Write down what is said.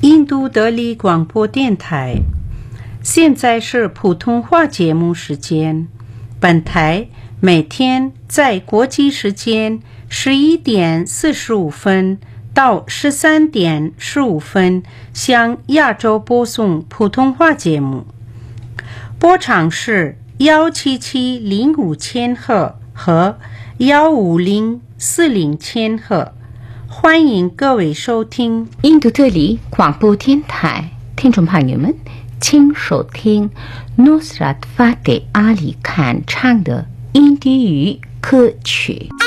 印度德里广播电台，现在是普通话节目时间。本台每天在国际时间11点45分到13点15分向亚洲播送普通话节目，波长是17705千赫和15040千赫。欢迎各位收听印度特里广播电台，听众朋友们，请收听 Nusrat Fateh Ali Khan 唱的印地语歌曲。